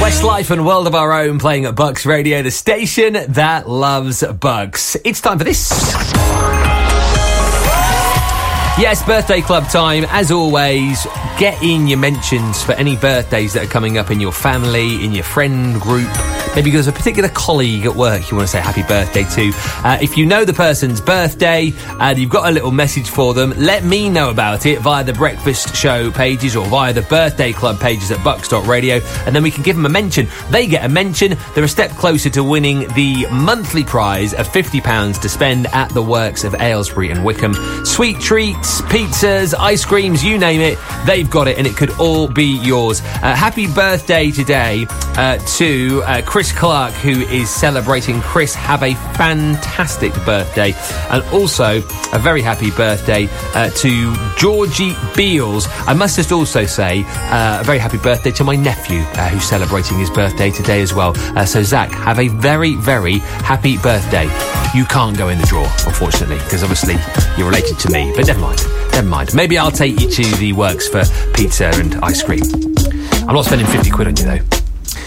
Westlife and World of Our Own playing at Bucks Radio, the station that loves Bucks. It's time for this. Yes, birthday club time. As always, get in your mentions for any birthdays that are coming up in your family, in your friend group. Maybe there's a particular colleague at work you want to say happy birthday to. If you know the person's birthday and you've got a little message for them, let me know about it via the Breakfast Show pages or via the birthday club pages at bucks.radio, and then we can give them a mention. They get a mention. They're a step closer to winning the monthly prize of £50 to spend at the works of Aylesbury and Wickham. Sweet treats, pizzas, ice creams, you name it, they've got it, and it could all be yours. Happy birthday today to Chris Clark, who is celebrating. Chris, have a fantastic birthday. And also a very happy birthday to Georgie Beals. I must just also say a very happy birthday to my nephew, who's celebrating his birthday today as well. So Zach, have a very, very happy birthday. You can't go in the draw, unfortunately, because obviously you're related to me, but never mind. Never mind. Maybe I'll take you to the works for pizza and ice cream. I'm not spending 50 quid on you, though.